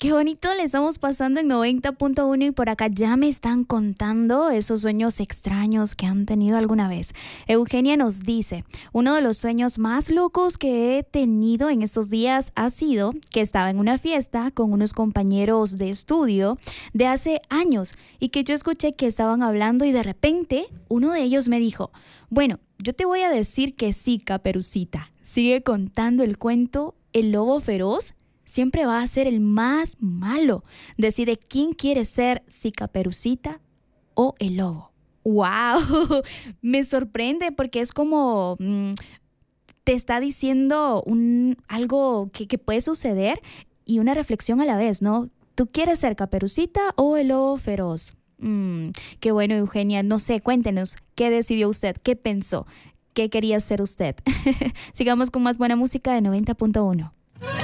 Qué bonito le estamos pasando en 90.1 y por acá ya me están contando esos sueños extraños que han tenido alguna vez. Eugenia nos dice, uno de los sueños más locos que he tenido en estos días ha sido que estaba en una fiesta con unos compañeros de estudio de hace años y que yo escuché que estaban hablando y de repente uno de ellos me dijo, bueno, yo te voy a decir que sí, Caperucita. Sigue contando el cuento, el lobo feroz siempre va a ser el más malo. Decide quién quiere ser, si Caperucita o el lobo. ¡Wow! Me sorprende porque es como te está diciendo algo que puede suceder y una reflexión a la vez, ¿no? ¿Tú quieres ser Caperucita o el lobo feroz? Qué bueno, Eugenia. No sé, cuéntenos, ¿qué decidió usted? ¿Qué pensó? ¿Qué quería ser usted? Sigamos con más buena música de 90.1.